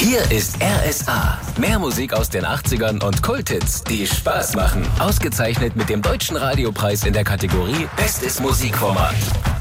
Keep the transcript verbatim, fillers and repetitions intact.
Hier ist R S A. Mehr Musik aus den achtzigern und Kulthits, die Spaß machen. Ausgezeichnet mit dem Deutschen Radiopreis in der Kategorie Bestes Musikformat.